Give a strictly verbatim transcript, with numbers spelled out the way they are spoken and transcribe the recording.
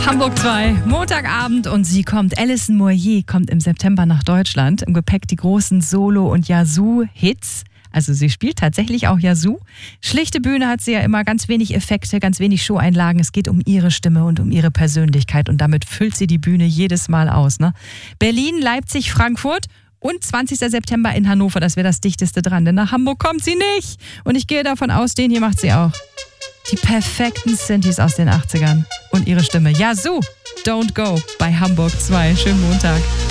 Hamburg zwei, Montagabend und sie kommt. Alison Moyer kommt im September nach Deutschland. Im Gepäck die großen Solo- und Yazoo-Hits. Also sie spielt tatsächlich auch Yazoo. Schlichte Bühne hat sie ja immer, ganz wenig Effekte, ganz wenig Show-Einlagen. Es geht um ihre Stimme und um ihre Persönlichkeit und damit füllt sie die Bühne jedes Mal aus. Ne? Berlin, Leipzig, Frankfurt und zwanzigster September in Hannover. Das wäre das dichteste dran, denn nach Hamburg kommt sie nicht. Und ich gehe davon aus, den hier macht sie auch. Die perfekten Synthes aus den achtzigern und ihre Stimme. Yazoo, Don't Go bei Hamburg zwei. Schönen Montag.